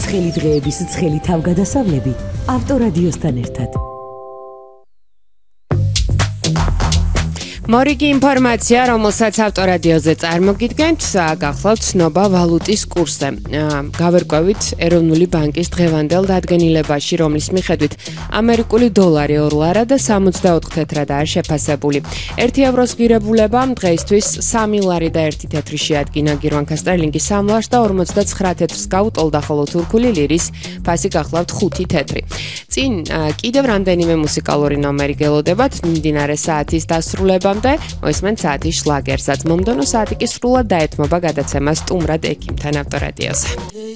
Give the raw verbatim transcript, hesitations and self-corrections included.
ცხელი დღეების ცხელი თავგადასავლები ავტორადიოსთან ერთად. მორიგი ინფორმაცია, რომელსაც ავტორადიოზე წარმოგიდგენთ, გახლავთ ცნობა ვალუტის კურსზე. გავერკვევით ეროვნული ბანკის დღევანდელ დადგენილებაში, რომლის მიხედვით ამერიკული დოლარი ორ ლარა და სამოცდაოთხ თეთრადაა შეფასებული. ერთი ევროს ღირებულება დღეისთვის სამი ლარი და ერთი თეთრი შეადგინა, გირვანქა სტერლინგი სამ ლარს და ორმოცდაცხრა თეთრს გაუტოლდა, ხოლო თურქული ლირის ფასი გახლავთ ხუთი თეთრი. წინ კიდევ რამდენიმე მუსიკალური ნომერი გელოდებათ მიმდინარე საათის დასრულებამდე. მოისმენთ საათის შლაგერსაც. მომდევნო საათი კი სრულად დაეთმობა გადაცემას სტუმრად ექიმთან ავტორადიოზე.